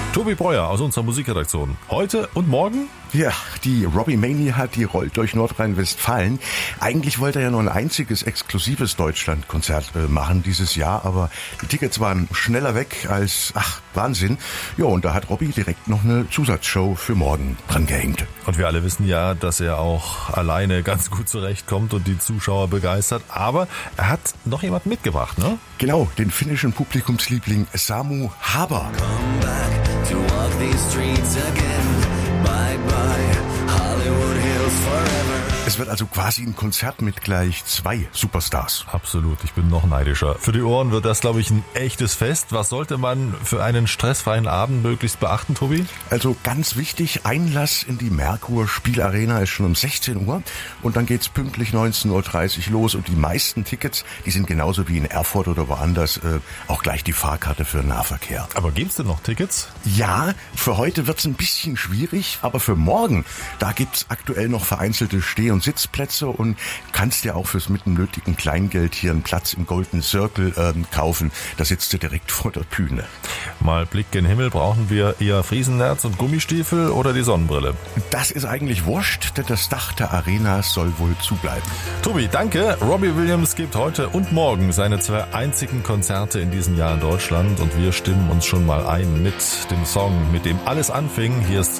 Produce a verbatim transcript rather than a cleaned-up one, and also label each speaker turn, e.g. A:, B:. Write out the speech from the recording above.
A: Tobi Breuer aus unserer Musikredaktion. Heute und morgen?
B: Ja, die Robbie Mania, die rollt durch Nordrhein-Westfalen. Eigentlich wollte er ja nur ein einziges exklusives Deutschland-Konzert äh, machen dieses Jahr, aber die Tickets waren schneller weg als, ach, Wahnsinn. Ja, und da hat Robbie direkt noch eine Zusatzshow für morgen dran gehängt.
A: Und wir alle wissen ja, dass er auch alleine ganz gut zurechtkommt und die Zuschauer begeistert. Aber er hat noch jemanden mitgebracht, ne?
B: Genau, den finnischen Publikumsliebling Samu Haber.
C: Come back to walk these streets again. Bye bye, Hollywood Hills forever.
B: Es wird also quasi ein Konzert mit gleich zwei Superstars.
A: Absolut, ich bin noch neidischer. Für die Ohren wird das, glaube ich, ein echtes Fest. Was sollte man für einen stressfreien Abend möglichst beachten, Tobi?
B: Also ganz wichtig, Einlass in die Merkur Spielarena ist schon um sechzehn Uhr und dann geht's pünktlich neunzehn Uhr dreißig los und die meisten Tickets, die sind genauso wie in Erfurt oder woanders, äh, auch gleich die Fahrkarte für den Nahverkehr.
A: Aber gibt's denn noch Tickets?
B: Ja, für heute wird's ein bisschen schwierig, aber für morgen, da gibt's aktuell noch vereinzelte Steh- und Sitzplätze und kannst dir auch fürs mit dem nötigen Kleingeld hier einen Platz im Golden Circle ähm, kaufen. Da sitzt du direkt vor der Bühne.
A: Mal Blick in den Himmel, brauchen wir eher Friesennerz und Gummistiefel oder die Sonnenbrille?
B: Das ist eigentlich wurscht, denn das Dach der Arena soll wohl zubleiben.
A: Tobi, danke. Robbie Williams gibt heute und morgen seine zwei einzigen Konzerte in diesem Jahr in Deutschland und wir stimmen uns schon mal ein mit dem Song, mit dem alles anfing. Hier ist